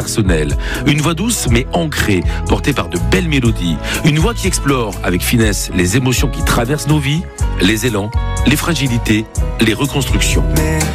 personnelle. Une voix douce mais ancrée, portée par de belles mélodies. Une voix qui explore avec finesse les émotions qui traversent nos vies, les élans, les fragilités, les reconstructions.